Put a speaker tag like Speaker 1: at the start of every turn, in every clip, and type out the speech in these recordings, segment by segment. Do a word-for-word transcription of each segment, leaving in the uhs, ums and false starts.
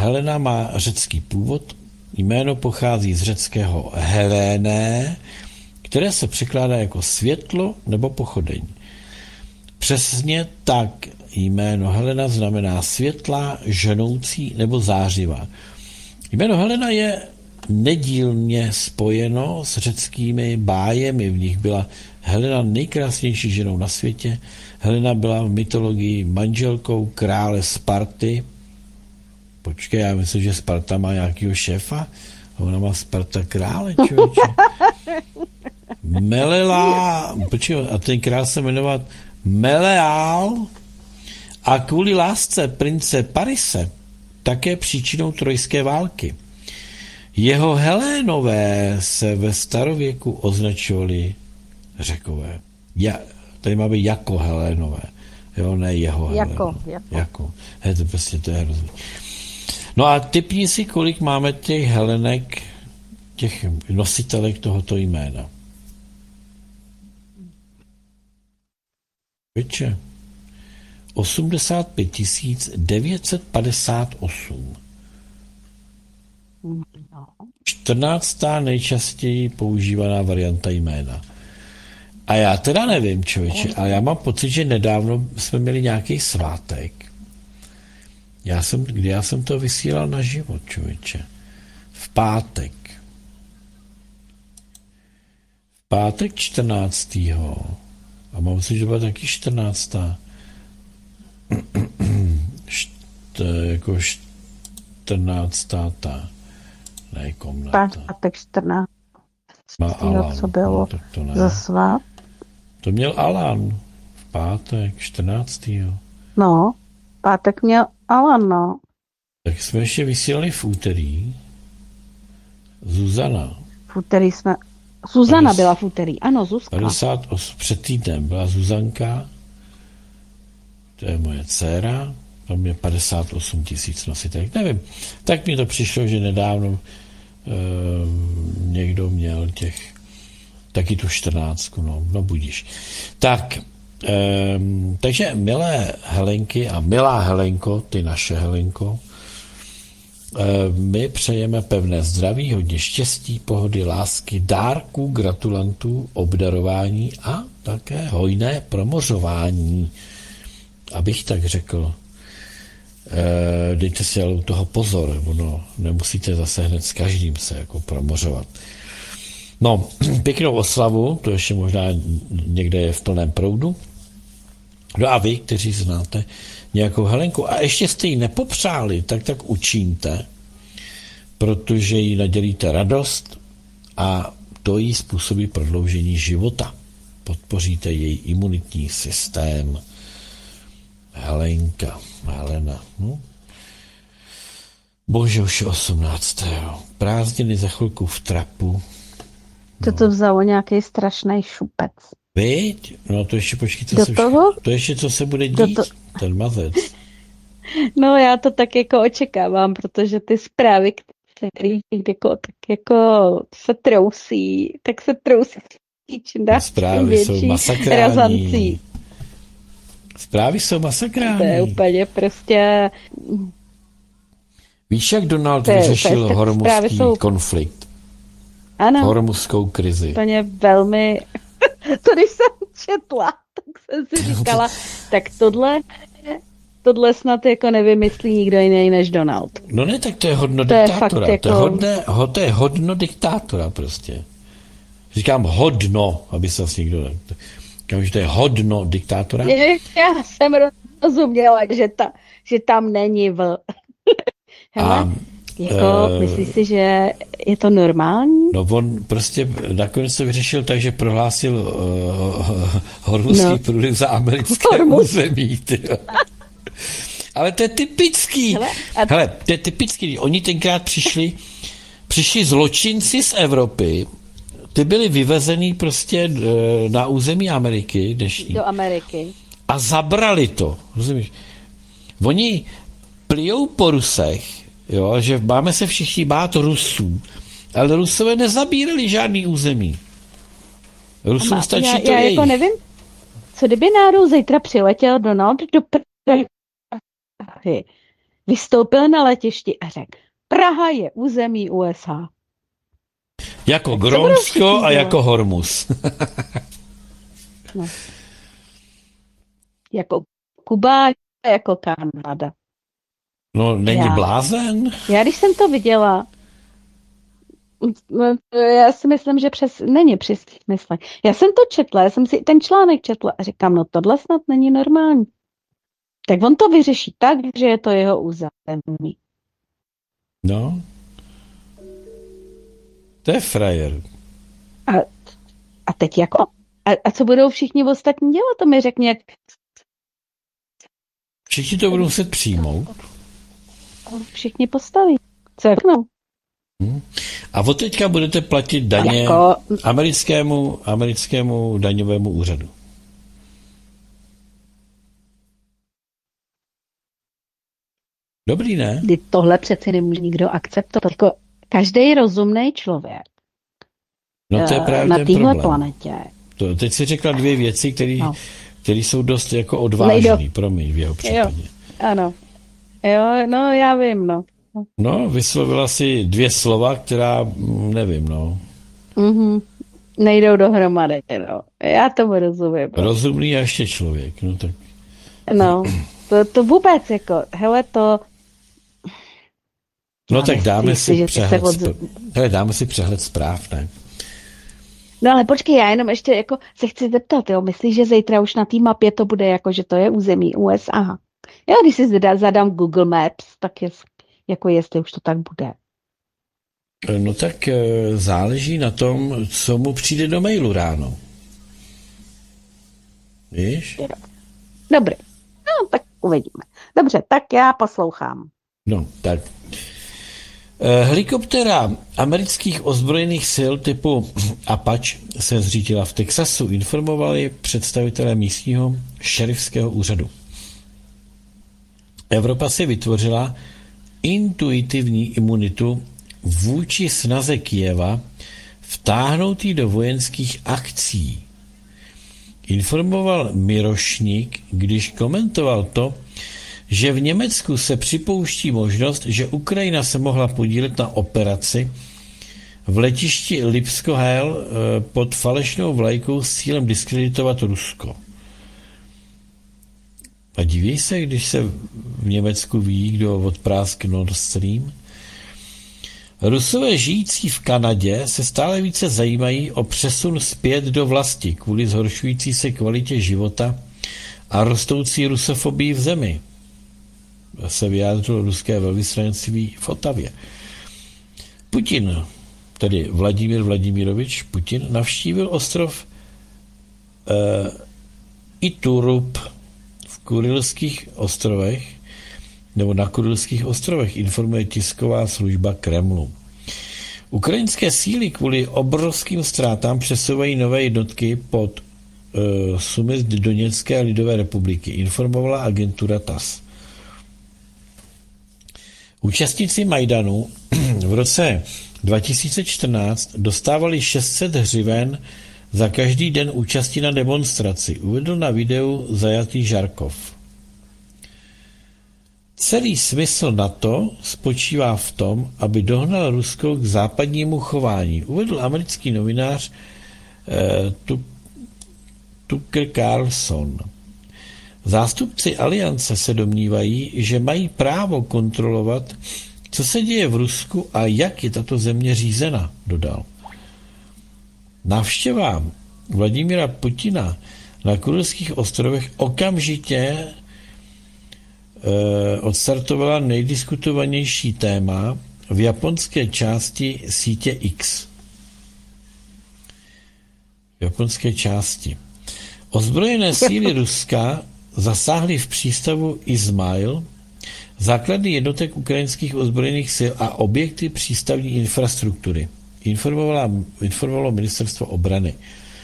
Speaker 1: Helena má řecký původ. Jméno pochází z řeckého Heléné, které se překládá jako světlo nebo pochodeň. Přesně tak jméno Helena znamená světlá, ženoucí nebo zářivá. Jméno Helena je nedílně spojeno s řeckými bájemi. V nich byla Helena nejkrásnější ženou na světě. Helena byla v mytologii manželkou krále Sparty. Počkej, já myslím, že Sparta má nějakýho šéfa. Ona má Sparta krále, člověče. Melela, počkej, a ten král se jmenovat Meleál a kvůli lásce prince Parise také příčinou trojské války. Jeho Helénové se ve starověku označovali Řekové. Ja, tady má být jako Helénové. Jo, ne jeho
Speaker 2: Jako,
Speaker 1: Helénové.
Speaker 2: jako.
Speaker 1: Jako. He, to prostě to je hrozný. No a typni si, kolik máme těch Helenek, těch nositelek tohoto jména. Větše. osmdesát pět tisíc devět set padesát osm. čtrnáctá nejčastěji používaná varianta jména. A já teda nevím, člověče, ale já mám pocit, že nedávno jsme měli nějaký svátek. Já jsem, kdy já jsem to vysílal na život, člověče. V pátek. V pátek čtrnáctého A mám pocit, že byla taky čtrnáctá Št, jako čtrnáctá ta. Ne, komnata.
Speaker 2: Pátek čtrnáctého
Speaker 1: Má Alan.
Speaker 2: Co bylo
Speaker 1: No, tak to ne.
Speaker 2: za svát?
Speaker 1: To měl Alan. V pátek čtrnáctého
Speaker 2: No, pátek měl Alan, no.
Speaker 1: Tak jsme ještě vysílali v úterý. Zuzana.
Speaker 2: V úterý jsme... Zuzana byla v úterý, ano, Zuzka.
Speaker 1: padesát osm před týdnem byla Zuzanka. To je moje dcéra. Tam je padesát osm tisíc nositelek. Nevím. Tak mi to přišlo, že nedávno e, někdo měl těch taky tu čtrnáctku, no, no budíš. Tak, e, takže milé Helenky a milá Helenko, ty naše Helenko, e, my přejeme pevné zdraví, hodně štěstí, pohody, lásky, dárků, gratulantů, obdarování a také hojné promořování, abych tak řekl. E, dejte si ale u toho pozor, ono nemusíte zase hned s každým se jako promořovat. No, pěknou oslavu, to ještě možná někde je v plném proudu. No a vy, kteří znáte nějakou Helenku a ještě jste ji nepopřáli, tak tak učiňte, protože jí nadělíte radost a to jí způsobí prodloužení života. Podpoříte její imunitní systém. Helenka, Helena. Hm? Bože, už je osmnáctého Prázdniny za chvilku v trapu.
Speaker 2: To to vzalo nějaký strašný šupec.
Speaker 1: Viď? No to ještě počkejte,
Speaker 2: Do
Speaker 1: co,
Speaker 2: toho?
Speaker 1: to ještě co se bude dít,
Speaker 2: to...
Speaker 1: ten mazec.
Speaker 2: No já to tak jako očekávám, protože ty zprávy, které jako, tak jako se trousí, tak se trousí.
Speaker 1: Zprávy jsou masakrální.
Speaker 2: Razancí.
Speaker 1: Zprávy jsou masakrální.
Speaker 2: To je úplně prostě...
Speaker 1: Víš, jak Donald
Speaker 2: je,
Speaker 1: vyřešil
Speaker 2: úplně,
Speaker 1: hormuzský
Speaker 2: jsou...
Speaker 1: konflikt?
Speaker 2: Ano.
Speaker 1: Hormuzskou krizi.
Speaker 2: Úplně velmi... To když jsem četla, tak jsem si říkala, tak tohle... Tohle snad jako nevymyslí nikdo jiný než Donald.
Speaker 1: No ne, tak to je hodno
Speaker 2: to
Speaker 1: diktátora.
Speaker 2: Je jako...
Speaker 1: To, je hodné, ho, to je hodno diktátora prostě. Říkám hodno, aby se asi někdo... Říkám, že to je hodno diktátora.
Speaker 2: Já jsem rozuměla, že, ta, že tam není v... Hele, a, jako, uh, myslíš si, že je to normální?
Speaker 1: No on prostě nakonec to vyřešil tak, že prohlásil uh, Hormuzský no. průliv za americké území. Ale to je typický. Hele, a... Hele, to je typický. Oni tenkrát přišli, přišli zločinci z Evropy, ty byli vyvezený prostě na území Ameriky dnešní.
Speaker 2: Do Ameriky.
Speaker 1: A zabrali to. Rozumíš? Oni plijou po Rusech, jo, že máme se všichni bát Rusů, ale Rusové nezabírali žádný území. Rusům stačí
Speaker 2: já,
Speaker 1: to
Speaker 2: já
Speaker 1: jejich.
Speaker 2: jako nevím, co kdyby náhodou zítra přiletěl Donald do Prahy vystoupil na letišti a řekl, Praha je území U S A.
Speaker 1: Jako Grónsko a jako Hormuz.
Speaker 2: No. Jako Kuba, jako Kanada.
Speaker 1: No, není
Speaker 2: Já.
Speaker 1: blázen?
Speaker 2: Já když jsem to viděla, no, já si myslím, že přes, není přes myslím. Já jsem to četla, já jsem si ten článek četla a říkám, no tohle snad není normální. Tak on to vyřeší tak, že je to jeho území.
Speaker 1: No. To je frajer.
Speaker 2: A, a teď jako, a, a co budou všichni ostatní dělat, to mi řekni, jak
Speaker 1: Všichni to budou muset přijmout.
Speaker 2: všichni postaví. Co jak no?
Speaker 1: Hmm. A od teďka budete platit daně
Speaker 2: Jako,
Speaker 1: americkému, americkému daňovému úřadu. Dobrý, ne?
Speaker 2: kdy tohle přeci nemůže nikdo akceptovat. Jako každý rozumný člověk
Speaker 1: No to je
Speaker 2: eh,
Speaker 1: právě
Speaker 2: na
Speaker 1: ten
Speaker 2: téhle
Speaker 1: problém.
Speaker 2: planetě.
Speaker 1: To, teď si řekla dvě věci, které
Speaker 2: No.
Speaker 1: jsou dost jako odvážné,
Speaker 2: Nejdou.
Speaker 1: promiň, v jeho případě.
Speaker 2: Ano. Jo, no já vím, no.
Speaker 1: No, vyslovila si dvě slova, která, mm, nevím, no.
Speaker 2: Mhm. Nejdou dohromady, no. Já tomu rozumím.
Speaker 1: Rozumný a ještě člověk, no tak.
Speaker 2: No, to, to vůbec jako, hele, to...
Speaker 1: No
Speaker 2: Já
Speaker 1: tak dáme
Speaker 2: myslím,
Speaker 1: si
Speaker 2: že ty se
Speaker 1: přehled,
Speaker 2: od-
Speaker 1: spr- hele, dáme si přehled zpráv, ne?
Speaker 2: No ale počkej, já jenom ještě jako se chci zeptat, jo, myslíš, že zítra už na té mapě to bude jako, že to je území U S A? Jo, když si zda- zadám Google Maps, tak je, jako jestli už to tak bude.
Speaker 1: No tak e, záleží na tom, co mu přijde do mailu ráno. Víš?
Speaker 2: Dobrý, no tak uvidíme. Dobře, tak já poslouchám.
Speaker 1: No, tak. E, helikoptéra amerických ozbrojených sil typu Apache se zřítila v Texasu, informovali představitelé místního šerifského úřadu. Evropa si vytvořila intuitivní imunitu vůči snaze Kyjeva vtáhnout ji do vojenských akcí. Informoval Mirošník, když komentoval to, že v Německu se připouští možnost, že Ukrajina se mohla podílet na operaci v letišti Lipsko-Hel pod falešnou vlajkou s cílem diskreditovat Rusko. A diví se, když se v Německu ví, kdo odprásk Nord Stream? Rusové žijící v Kanadě se stále více zajímají o přesun zpět do vlasti kvůli zhoršující se kvalitě života a rostoucí rusofobii v zemi, se vyjádřilo ruské velvyslanectví v Otavě. Putin, tedy Vladimír Vladimirovič Putin, navštívil ostrov eh, Iturup v Kurilských ostrovech, nebo na Kurilských ostrovech, informuje tisková služba Kremlu. Ukrajinské síly kvůli obrovským ztrátám přesouvají nové jednotky pod uh, Sumist Doněcké lidové republiky, informovala agentura T A S S. Účastníci Majdanu v roce dva tisíce čtrnáct dostávali šest set hřiven za každý den účasti na demonstraci, uvedl na videu zajatý Žarkov. Celý smysl NATO spočívá v tom, aby dohnal Rusko k západnímu chování, uvedl americký novinář eh, Tucker Carlson. Zástupci aliance se domnívají, že mají právo kontrolovat, co se děje v Rusku a jak je tato země řízena, dodal. Návštěva Vladimíra Putina na Kurilských ostrovech okamžitě e, odstartovala nejdiskutovanější téma v japonské části sítě X. V japonské části. Ozbrojené síly Ruska zasáhly v přístavu Izmail základny jednotek ukrajinských ozbrojených sil a objekty přístavní infrastruktury. Informovalo ministerstvo obrany.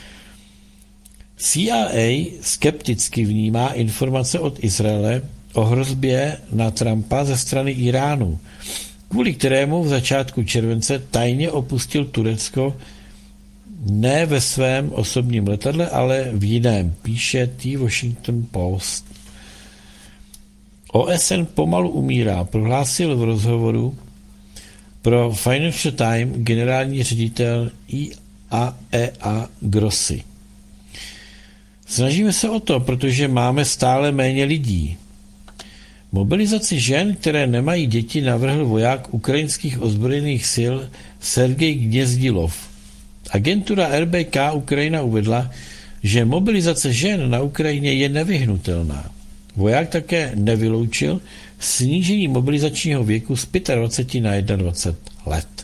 Speaker 1: C I A skepticky vnímá informace od Izraele o hrozbě na Trumpa ze strany Iránu, kvůli kterému v začátku července tajně opustil Turecko ne ve svém osobním letadle, ale v jiném, píše T. Washington Post. O S N pomalu umírá, prohlásil v rozhovoru pro Financial Times generální ředitel I A E A Grossi. Snažíme se o to, protože máme stále méně lidí. Mobilizaci žen, které nemají děti, navrhl voják ukrajinských ozbrojených sil Sergej Gnězdilov. Agentura R B K Ukrajina uvedla, že mobilizace žen na Ukrajině je nevyhnutelná. Voják také nevyloučil snížení mobilizačního věku z dvacet pět na dvacet jedna let.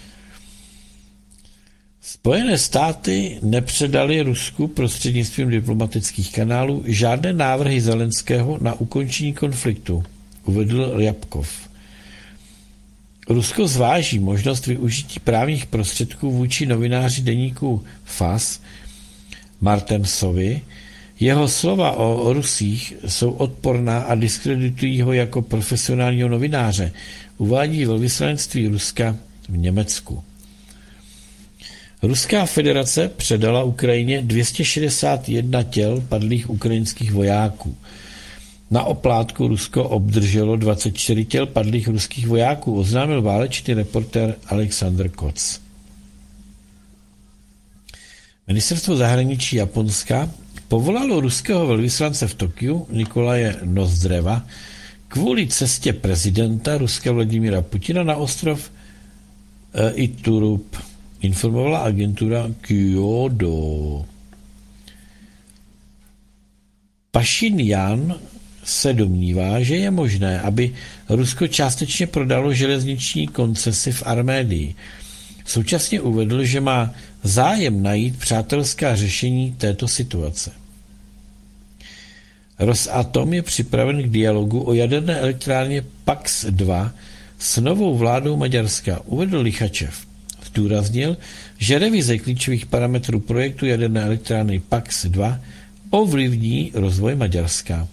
Speaker 1: Spojené státy nepředaly Rusku prostřednictvím diplomatických kanálů žádné návrhy Zelenského na ukončení konfliktu, uvedl Ryabkov. Rusko zváží možnost využití právních prostředků vůči novináři deníku F A S Martensovi. Jeho slova o Rusích jsou odporná a diskreditují ho jako profesionálního novináře, uvádí velvyslanectví Ruska v Německu. Ruská federace předala Ukrajině dvě stě šedesát jedna těl padlých ukrajinských vojáků. Na oplátku Rusko obdrželo dvacet čtyři těl padlých ruských vojáků, oznámil válečný reportér Alexander Koc. Ministerstvo zahraničí Japonska povolalo ruského velvyslance v Tokiu Nikolaje Nozdreva kvůli cestě prezidenta Ruska Vladimíra Putina na ostrov e, Iturup, informovala agentura Kyodo. Pašinjan se domnívá, že je možné, aby Rusko částečně prodalo železniční koncesy v Arménii. Současně uvedl, že má zájem najít přátelská řešení této situace. Rosatom je připraven k dialogu o jaderné elektrárně Pax dva s novou vládou Maďarska, uvedl Lichačev. Zdůraznil, že revize klíčových parametrů projektu jaderné elektrárny Pax dva ovlivní rozvoj Maďarska.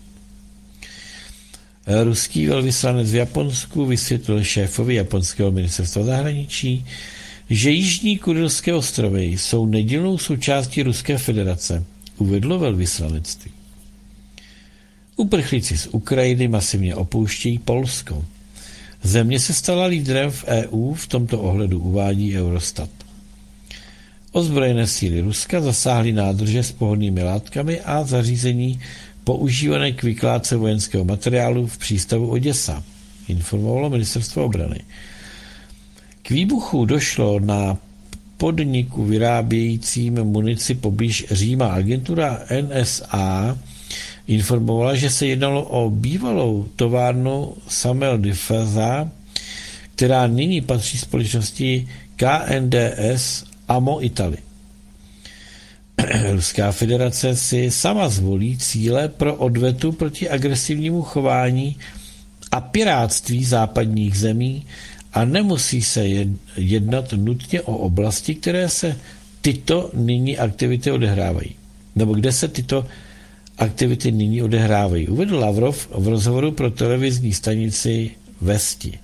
Speaker 1: Ruský velvyslanec v Japonsku vysvětlil šéfovi japonského ministerstva zahraničí, že Jižní Kurilské ostrovy jsou nedílnou součástí Ruské federace, uvedlo velvyslanectví. Uprchlíci z Ukrajiny masivně opouštějí Polsko. Země se stala lídrem v E U, v tomto ohledu uvádí Eurostat. Ozbrojené síly Ruska zasáhly nádrže s pohonnými látkami a zařízení používané k vykládce vojenského materiálu v přístavu Oděsa, informovalo ministerstvo obrany. K výbuchu došlo na podniku vyrábějícím munici poblíž Říma. Agentura N S A informovala, že se jednalo o bývalou továrnu Samuel Defesa, která nyní patří společnosti K N D S Amo Italy. Ruská federace si sama zvolí cíle pro odvetu proti agresivnímu chování a pirátství západních zemí a nemusí se jednat nutně o oblasti, které se tyto nyní aktivity odehrávají. Nebo kde se tyto aktivity nyní odehrávají. Uvedl Lavrov v rozhovoru pro televizní stanici Vesti.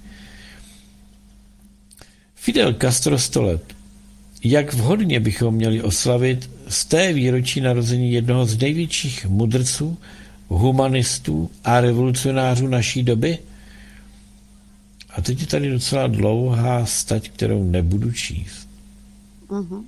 Speaker 1: Fidel Castro sto let. Jak vhodně bychom měli oslavit z té výročí narození jednoho z největších mudrců, humanistů a revolucionářů naší doby? A teď je tady docela dlouhá stať, kterou nebudu číst. Uh-huh.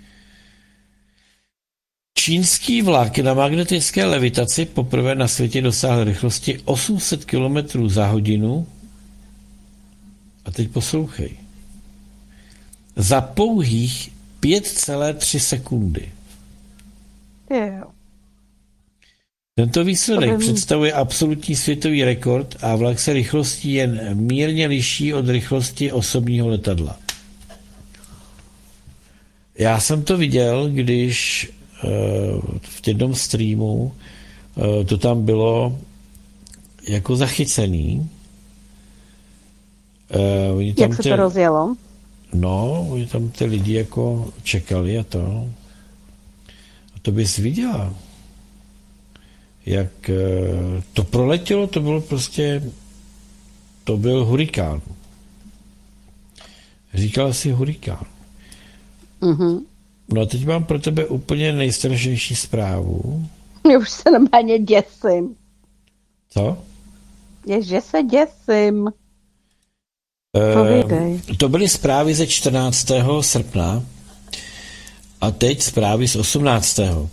Speaker 1: Čínský vlak na magnetické levitaci poprvé na světě dosáhl rychlosti osm set kilometrů za hodinu. A teď poslouchej. Za pouhých pět celé tři sekundy.
Speaker 2: Jo.
Speaker 1: Tento výsledek představuje absolutní světový rekord a vlak se rychlostí jen mírně liší od rychlosti osobního letadla. Já jsem to viděl, když v jednom streamu to tam bylo jako zachycený.
Speaker 2: Jak se to rozjelo?
Speaker 1: No, oni tam ty lidi jako čekali a to. A to bys viděla. Jak to proletělo, to bylo prostě, to byl hurikán. Říkala si hurikán.
Speaker 2: Mhm.
Speaker 1: No a teď mám pro tebe úplně nejstrašnější zprávu.
Speaker 2: Už se normálně děsím.
Speaker 1: Co?
Speaker 2: Ježe se děsím.
Speaker 1: Eh,
Speaker 2: Povídej.
Speaker 1: to byly zprávy ze čtrnáctého srpna a teď zprávy z osmnáctého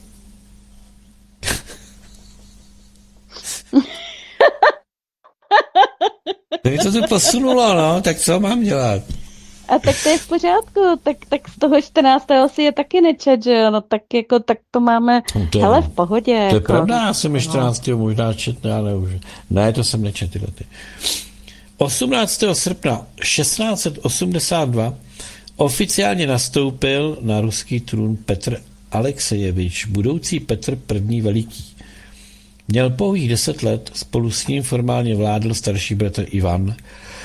Speaker 1: To mi to tu posunulo, no, tak co mám dělat?
Speaker 2: A tak to je v pořádku, tak, tak z toho čtrnáctého si je taky nečet, že jo, no tak jako, tak to máme,
Speaker 1: No to je,
Speaker 2: hele, v pohodě.
Speaker 1: to je
Speaker 2: jako,
Speaker 1: pravda, já jsem
Speaker 2: no.
Speaker 1: čtrnáctého možná četl, ale už. Ne, to jsem nečetl tyhle ty. osmnáctého srpna šestnáct set osmdesát dva oficiálně nastoupil na ruský trůn Petr Alexejevič, budoucí Petr první veliký. Měl pouhých deset let, spolu s ním formálně vládl starší bratr Ivan,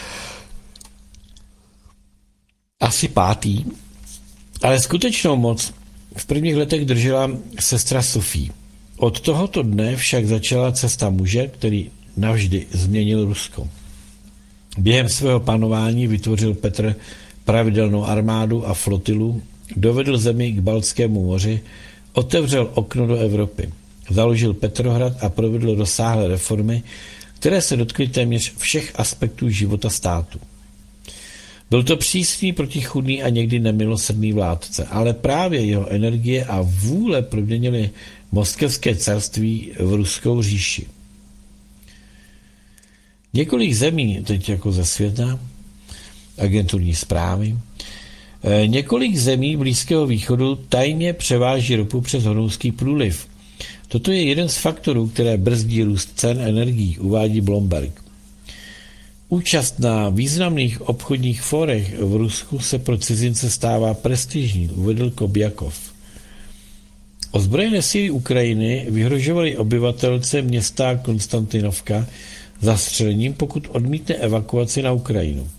Speaker 1: asi pátý, ale skutečnou moc v prvních letech držela sestra Sofie. Od tohoto dne však začala cesta muže, který navždy změnil Rusko. Během svého panování vytvořil Petr pravidelnou armádu a flotilu, dovedl zemi k Baltskému moři, otevřel okno do Evropy. Založil Petrohrad a provedl rozsáhlé reformy, které se dotkly téměř všech aspektů života státu. Byl to přísný, protichůdný a někdy nemilosrdný vládce, ale právě jeho energie a vůle proměnily moskevské carství v ruskou říši. Několik zemí, teď jako ze světa, agenturní zprávy, několik zemí Blízkého východu tajně převáží ropu přes Hormuzský průliv. Toto je jeden z faktorů, které brzdí růst cen energií, uvádí Bloomberg. Účast na významných obchodních fórech v Rusku se pro cizince stává prestižní, uvedl Kobjakov. Ozbrojené síly Ukrajiny vyhrožovaly obyvatelce města Konstantinovka zastřelením, pokud odmítne evakuaci na Ukrajinu.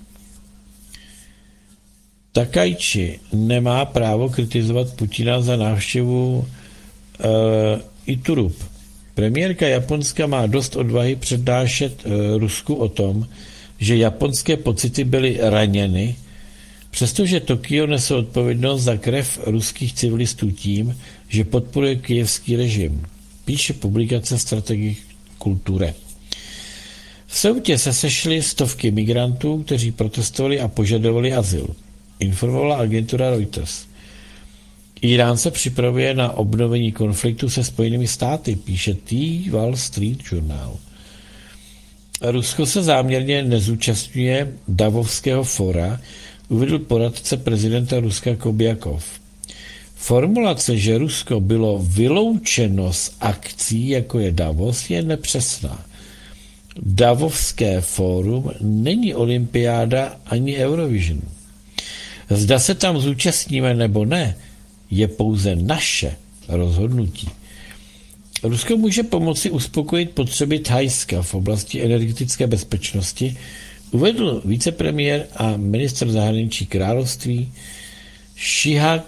Speaker 1: Takajči nemá právo kritizovat Putina za návštěvu uh, Iturup. Premiérka Japonska má dost odvahy přednášet uh, Rusku o tom, že japonské pocity byly raněny, přestože Tokio nese odpovědnost za krev ruských civilistů tím, že podporuje kyjevský režim, píše publikace Strategie kultury. V Seutě se sešly stovky migrantů, kteří protestovali a požadovali azyl, informovala agentura Reuters. Irán se připravuje na obnovení konfliktu se Spojenými státy, píše The Wall Street Journal. Rusko se záměrně nezúčastňuje Davovského fora, uvedl poradce prezidenta Ruska Kobjakov. Formulace, že Rusko bylo vyloučeno z akcí, jako je Davos, je nepřesná. Davovské fórum není olympiáda ani Eurovision. Zda se tam zúčastníme nebo ne, je pouze naše rozhodnutí. Rusko může pomoci uspokojit potřeby Thajska v oblasti energetické bezpečnosti, uvedl vicepremiér a ministr zahraničí království Shihak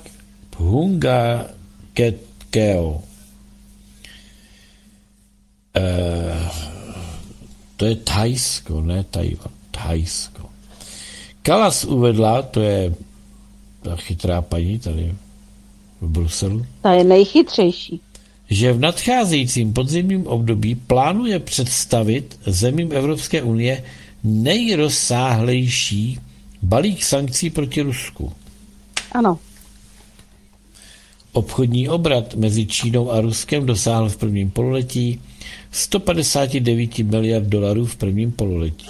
Speaker 1: Phungaketkeo. Eh, to je Thajsko, ne Tajvan, Thajsko. Kallas uvedla, to je ta chytrá paní tady v Bruselu,
Speaker 2: Ta je nejchytřejší.
Speaker 1: že v nadcházejícím podzimním období plánuje představit zemím Evropské unie nejrozsáhlejší balík sankcí proti Rusku.
Speaker 2: Ano.
Speaker 1: Obchodní obrat mezi Čínou a Ruskem dosáhl v prvním pololetí sto padesát devět miliard dolarů v prvním pololetí.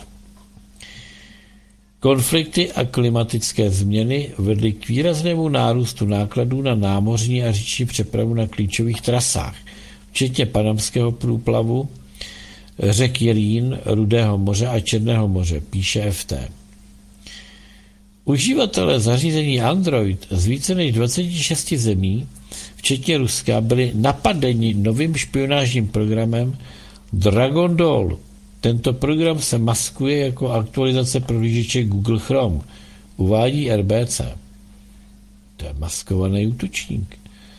Speaker 1: Konflikty a klimatické změny vedly k výraznému nárůstu nákladů na námořní a říční přepravu na klíčových trasách, včetně Panamského průplavu, řeky Rýn, Rudého moře a Černého moře, píše F T. Uživatelé zařízení Android z více než dvaceti šesti zemí, včetně Ruska, byli napadeni novým špionážním programem Dragon Doll. Tento program se maskuje jako aktualizace prohlížeče Google Chrome, uvádí R B C. To je maskovaný útočník.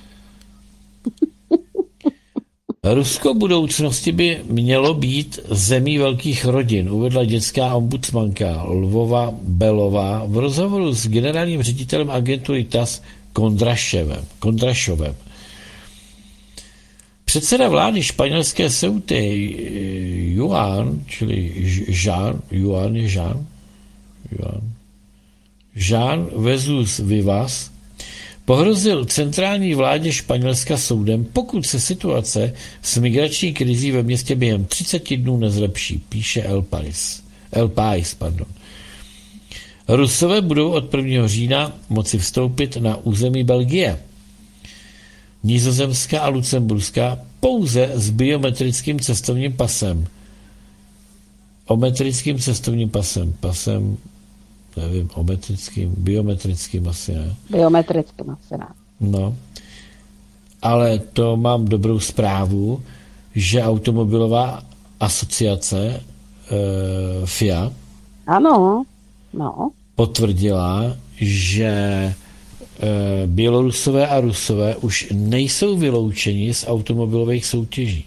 Speaker 1: Rusko budoucnosti by mělo být zemí velkých rodin, uvedla dětská ombudsmanka Lvova Belová v rozhovoru s generálním ředitelem agentury T A S Kondraševem. Kondrašovem. Předseda vlády španělské Ceuty Juan, čili Jean, Juan je Jean, Juan, Jean Jesús Vivas, pohrozil centrální vládě Španělska soudem, pokud se situace s migrační krizí ve městě během třicet dnů nezlepší, píše El País. El País, pardon. Rusové budou od prvního října moci vstoupit na území Belgie, Nizozemská a Lucemburská pouze s biometrickým cestovním pasem. Ometrickým cestovním pasem. Pasem, nevím, ometrickým, biometrickým asi ne.
Speaker 2: Biometrickým asi ne.
Speaker 1: No. Ale to mám dobrou zprávu, že automobilová asociace e, F I A
Speaker 2: Ano, no.
Speaker 1: potvrdila, že Bělorusové a Rusové už nejsou vyloučeni z automobilových soutěží.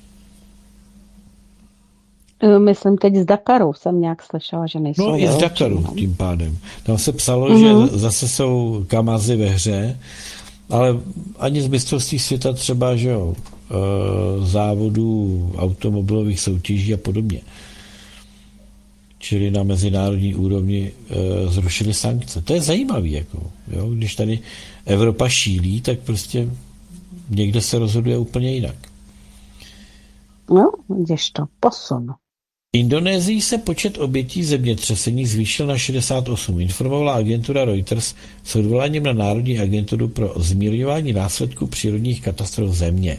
Speaker 2: Myslím teď z Dakaru jsem nějak slyšela, že nejsou.
Speaker 1: No i z Dakaru tím pádem. Tam se psalo, mm-hmm. že zase jsou Kamazy ve hře, ale ani z mistrovství světa třeba, že jo, závodů automobilových soutěží a podobně. Čili na mezinárodní úrovni e, zrušili sankce. To je zajímavý, jako, jo? Když tady Evropa šílí, tak prostě někde se rozhoduje úplně jinak.
Speaker 2: No, když to posun.
Speaker 1: V Indonésii se počet obětí zemětřesení zvýšil na šedesát osm, informovala agentura Reuters s odvoláním na Národní agenturu pro zmírňování následků přírodních katastrof země.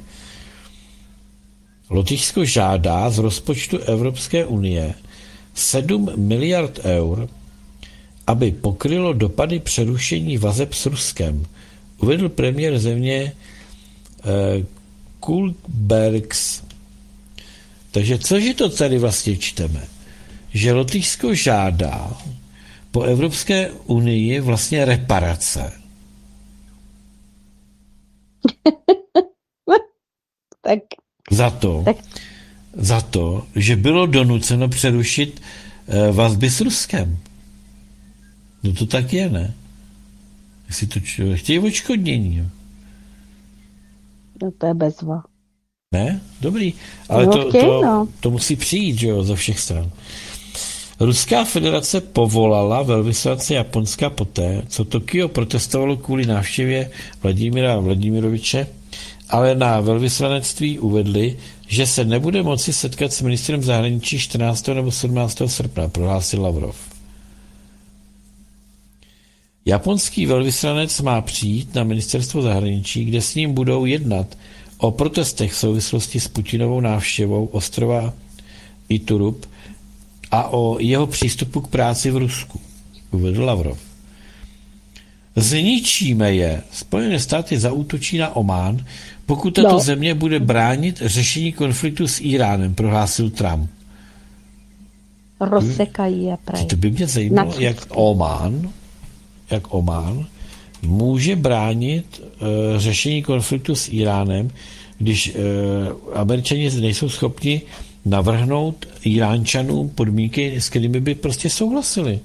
Speaker 1: Lotyšsko žádá z rozpočtu Evropské unie sedm miliard eur, aby pokrylo dopady přerušení vazeb s Ruskem, uvedl premiér země eh, Kulbergs. Takže cože to tady vlastně čteme? Že Lotyšsko žádá po Evropské unii vlastně reparace.
Speaker 2: tak.
Speaker 1: Za to, tak. za to, že bylo donuceno přerušit eh, vazby s Ruskem. No to tak je, ne? Jestli to č- chtějí odškodnění.
Speaker 2: No to je bezva.
Speaker 1: Ne? Dobrý. Ale
Speaker 2: no,
Speaker 1: to,
Speaker 2: chtěj,
Speaker 1: to,
Speaker 2: no.
Speaker 1: to musí přijít, že jo, ze všech stran. Ruská federace povolala velvyslance Japonska poté, co Tokio protestovalo kvůli návštěvě Vladimíra Vladimiroviče, ale na velvyslanectví uvedli, že se nebude moci setkat s ministrem zahraničí čtrnáctého nebo sedmnáctého srpna, prohlásil Lavrov. Japonský velvyslanec má přijít na ministerstvo zahraničí, kde s ním budou jednat o protestech v souvislosti s Putinovou návštěvou ostrova Iturup a o jeho přístupu k práci v Rusku, uvedl Lavrov. Zničíme je. Spojené státy zaútočí na Omán, pokud tato no. země bude bránit řešení konfliktu s Iránem, prohlásil Trump.
Speaker 2: Rozsekají je prej.
Speaker 1: To by mě zajímalo, Na jak Omán, jak Omán může bránit uh, řešení konfliktu s Iránem, když uh, Američani nejsou schopni navrhnout Iránčanům podmínky, s kterými by prostě souhlasili.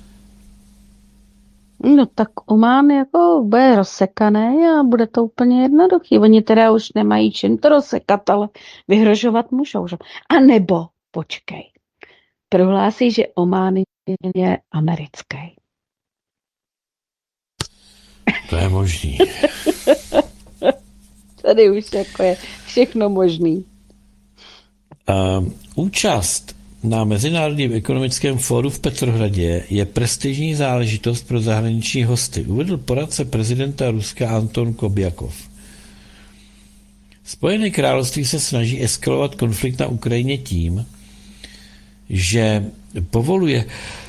Speaker 2: No tak Omán jako bude rozsekaný a bude to úplně jednoduchý. Oni teda už nemají čím to rozsekat, ale vyhrožovat můžou. Že? A nebo, počkej, prohlásí, že Omán je americký.
Speaker 1: To je možný.
Speaker 2: Tady už jako je všechno možný.
Speaker 1: Uh, účast na Mezinárodním ekonomickém fóru v Petrohradě je prestižní záležitost pro zahraniční hosty, uvedl poradce prezidenta Ruska Anton Kobjakov. Spojené království se snaží eskalovat konflikt na Ukrajině tím, že povoluje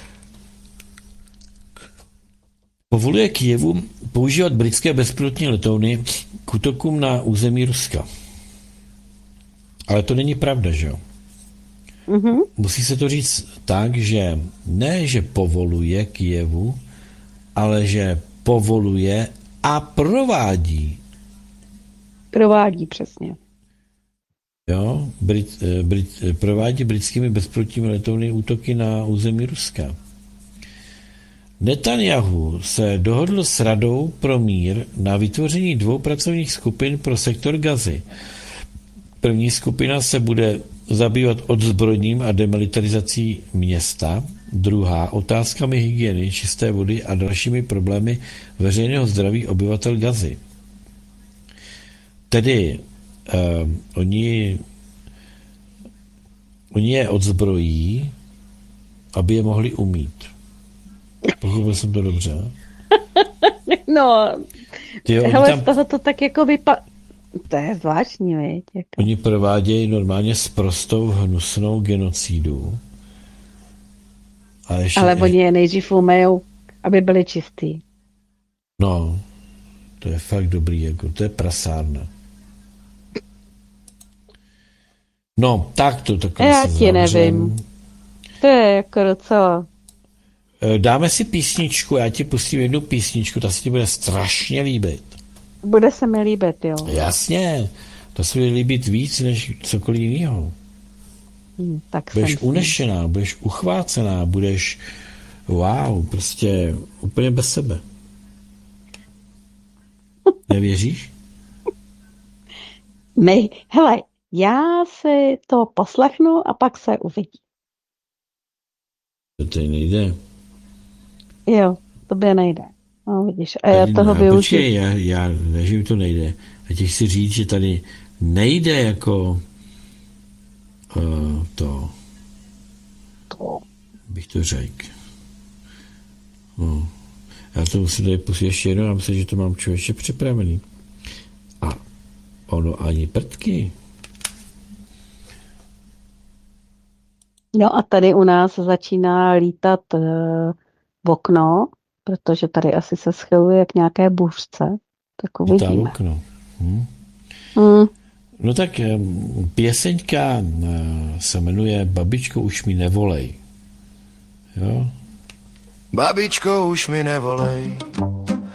Speaker 1: povoluje Kyjevu používat britské bezpilotní letouny k útokům na území Ruska. Ale to není pravda, že jo? Mm-hmm. Musí se to říct tak, že ne, že povoluje Kyjevu, ale že povoluje a provádí.
Speaker 2: Provádí, přesně.
Speaker 1: Jo, Brit, Brit, provádí britskými bezpilotními letouny útoky na území Ruska. Netanjahu se dohodl s Radou pro mír na vytvoření dvou pracovních skupin pro sektor Gazy. První skupina se bude zabývat odzbrojením a demilitarizací města. Druhá otázkami hygieny, čisté vody a dalšími problémy veřejného zdraví obyvatel Gazy. Tedy eh, oni, oni je odzbrojí, aby je mohli umít. Pochopil jsem to dobře.
Speaker 2: No,
Speaker 1: Ty,
Speaker 2: hele,
Speaker 1: tam,
Speaker 2: z toho to tak jako vypadá. To je zvláštní, viď? Jako.
Speaker 1: Oni provádějí normálně sprostou hnusnou genocidu. A ještě,
Speaker 2: Ale oni je nejdřív umejou, aby byli čistý.
Speaker 1: No, to je fakt dobrý, jako, to je prasárna. No, tak to takhle
Speaker 2: Já
Speaker 1: se
Speaker 2: ti
Speaker 1: zavřem.
Speaker 2: nevím. To je jako docela...
Speaker 1: Dáme si písničku, já ti pustím jednu písničku, ta se ti bude strašně líbit.
Speaker 2: Bude se mi líbit, jo.
Speaker 1: Jasně, to se bude líbit víc než cokoliv jiného.
Speaker 2: Hm, tak
Speaker 1: Budeš
Speaker 2: jsem si-
Speaker 1: unešená, budeš uchvácená, budeš wow, prostě úplně bez sebe. Nevěříš?
Speaker 2: My, hele, já si to poslechnu a pak se uvidí.
Speaker 1: To tady nejde.
Speaker 2: Jo, to by nejde. No, vidíš, a já
Speaker 1: Tady
Speaker 2: toho
Speaker 1: ne,
Speaker 2: využiju.
Speaker 1: Počkej, já, já ne, že mi to nejde. A ti chci říct, že tady nejde jako uh, to,
Speaker 2: To.
Speaker 1: bych to řekl. No. Já to musím tady pustit ještě jednou, já myslím, že to mám člověče připravený. A ono ani prdky.
Speaker 2: No a tady u nás začíná lítat uh, v okno, protože tady asi se schyluje k nějaké bouřce. Tak
Speaker 1: Lítá v
Speaker 2: uvidíme.
Speaker 1: okno. Hm?
Speaker 2: Hmm.
Speaker 1: No tak em, pěseňka eh, se jmenuje Babičko, už mi nevolej. Jo?
Speaker 3: Babičko, už mi nevolej,